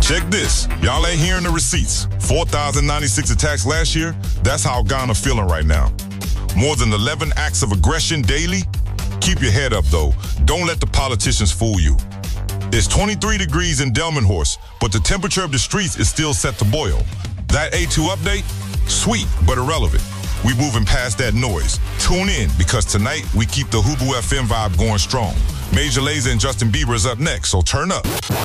Check this. Y'all ain't hearing the receipts. 4,096 attacks last year. That's how Ghana feeling right now. More than 11 acts of aggression daily. Keep your head up, though. Don't let the politicians fool you. It's 23 degrees in Delmenhorst, but the temperature of the streets is still set to boil. That A2 update? Sweet, but irrelevant. We moving past that noise. Tune in, because tonight we keep the Hubu FM vibe going strong. Major Lazer and Justin Bieber is up next, so turn up.